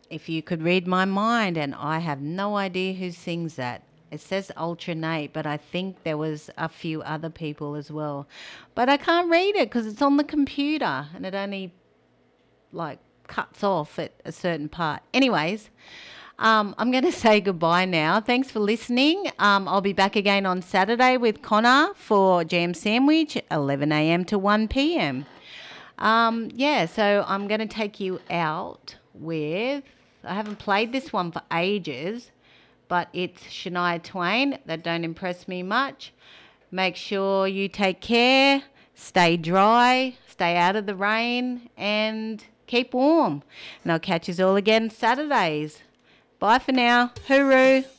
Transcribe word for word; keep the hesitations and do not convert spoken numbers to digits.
If You Could Read My Mind, and I have no idea who sings that. It says Ultra Nate, but I think there was a few other people as well. But I can't read it because it's on the computer and it only like cuts off at a certain part. Anyways, um, I'm going to say goodbye now. Thanks for listening. Um, I'll be back again on Saturday with Connor for Jam Sandwich, eleven a.m. to one p.m. Um, yeah, so I'm going to take you out with, I haven't played this one for ages, but it's Shania Twain. That don't impress me much. Make sure you take care, stay dry, stay out of the rain, and keep warm. And I'll catch you all again Saturdays. Bye for now. Hooroo.